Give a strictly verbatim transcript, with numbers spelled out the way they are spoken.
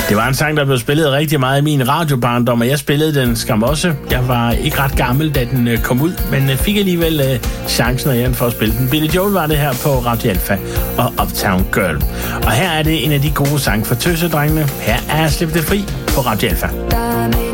Det var en sang, der blev spillet rigtig meget i min radiobarndom, og jeg spillede den skam også. Jeg var ikke ret gammel, da den kom ud, men fik alligevel uh, chancen igen for at spille den. Billy Joel var det her på Radio Alpha og Uptown Girl. Og her er det en af de gode sange for tøsedrengene. Her er Slip det fri på Radio Alpha.